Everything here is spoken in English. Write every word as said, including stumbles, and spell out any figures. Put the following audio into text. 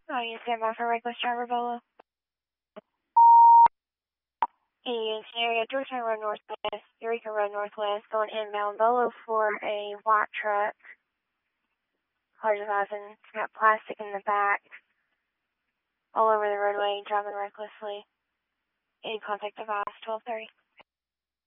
Oh, you stand by for reckless driver, Bolo. Is area Georgetown Road Northwest, Eureka Road Northwest, going inbound Bolo for a white truck. Cars advising, it's got plastic in the back, all over the roadway, driving recklessly. Any contact device, twelve thirty.